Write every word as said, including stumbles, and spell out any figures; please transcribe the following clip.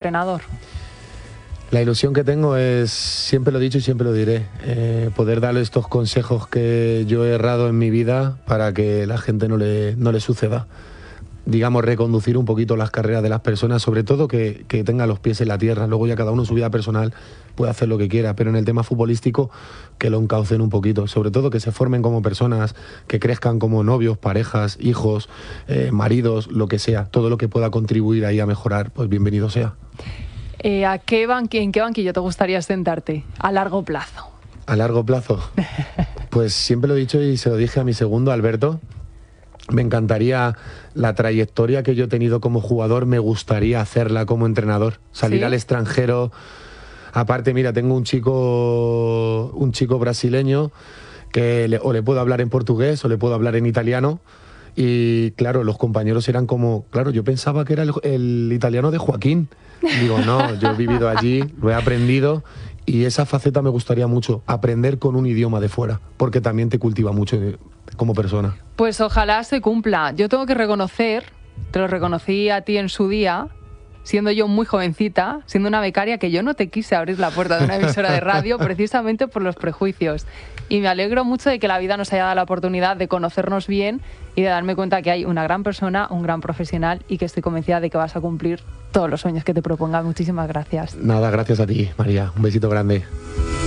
entrenador? La ilusión que tengo es, siempre lo he dicho y siempre lo diré, eh, poder darle estos consejos que yo he errado en mi vida para que la gente no le, no le suceda. Digamos, reconducir un poquito las carreras de las personas, sobre todo que, que tenga los pies en la tierra. Luego ya cada uno en su vida personal puede hacer lo que quiera, pero en el tema futbolístico que lo encaucen un poquito. Sobre todo que se formen como personas, que crezcan como novios, parejas, hijos, eh, maridos, lo que sea. Todo lo que pueda contribuir ahí a mejorar, pues bienvenido sea. Eh, ¿a qué banqui- ¿En qué banquillo te gustaría sentarte a largo plazo? A largo plazo, pues siempre lo he dicho y se lo dije a mi segundo, Alberto. Me encantaría la trayectoria que yo he tenido como jugador, me gustaría hacerla como entrenador, salir ¿Sí? al extranjero. Aparte, mira, tengo un chico, un chico brasileño que le, o le puedo hablar en portugués o le puedo hablar en italiano. Y claro, los compañeros eran como, claro, yo pensaba que era el, el italiano de Joaquín. Digo, no, yo he vivido allí, lo he aprendido y esa faceta me gustaría mucho, aprender con un idioma de fuera, porque también te cultiva mucho como persona. Pues ojalá se cumpla. Yo tengo que reconocer, te lo reconocí a ti en su día, siendo yo muy jovencita, siendo una becaria, que yo no te quise abrir la puerta de una emisora de radio precisamente por los prejuicios. Y me alegro mucho de que la vida nos haya dado la oportunidad de conocernos bien y de darme cuenta que hay una gran persona, un gran profesional y que estoy convencida de que vas a cumplir todos los sueños que te proponga. Muchísimas gracias. Nada, gracias a ti, María. Un besito grande.